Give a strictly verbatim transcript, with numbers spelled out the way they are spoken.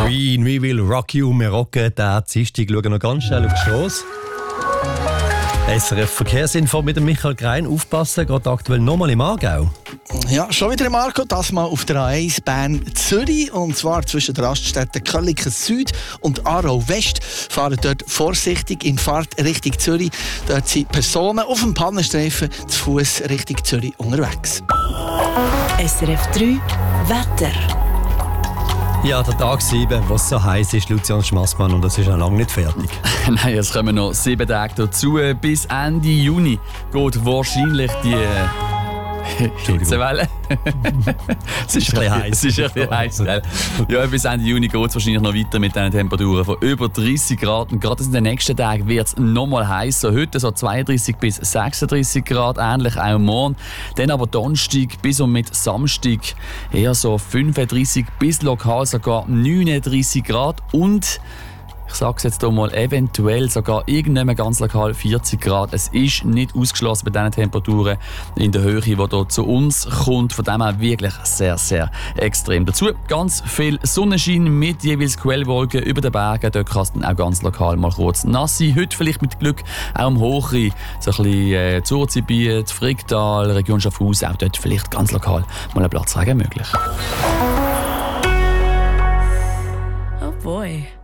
Queen, we will rock you, wir rocken den Dienstag. Schauen noch ganz schnell auf die Strasse. S R F Verkehrsinfo mit dem Michael Grein. Aufpassen, gerade aktuell nochmal im Aargau. Ja, schon wieder Marco, das mal auf der A eins Bern-Zürich. Und zwar zwischen den Raststätten Kölliken Süd und Aarau West. Fahren dort vorsichtig in Fahrt Richtung Zürich. Dort sind Personen auf dem Pannenstreifen zu Fuß Richtung Zürich unterwegs. S R F drei Wetter. Ja, der Tag sieben, was so heiß ist, Lucian Schmassmann, und das ist noch lange nicht fertig. Nein, es kommen noch sieben Tage dazu. Bis Ende Juni geht wahrscheinlich die Hitzewelle. Es ist ein bisschen heiß. Es ist ein bisschen heiß. Ja, bis Ende Juni geht es wahrscheinlich noch weiter mit diesen Temperaturen von über dreißig Grad. Und gerade in den nächsten Tagen wird es noch mal heißer. Heute so zweiunddreißig bis sechsunddreißig Grad, ähnlich auch morgen. Dann aber Donnerstag bis und mit Samstag eher so fünfunddreißig bis lokal sogar neununddreißig Grad. Und ich sage es jetzt hier mal, eventuell sogar irgendwann ganz lokal vierzig Grad. Es ist nicht ausgeschlossen bei diesen Temperaturen in der Höhe, die hier zu uns kommt. Von dem her wirklich sehr, sehr extrem. Dazu ganz viel Sonnenschein mit jeweils Quellwolken über den Bergen. Dort kann es dann auch ganz lokal mal kurz nass sein. Heute vielleicht mit Glück auch am Hochrhein, so ein bisschen äh, Zurzibiet, Fricktal, Region Schaffhausen, auch dort vielleicht ganz lokal mal ein Platzregen möglich. Oh boy.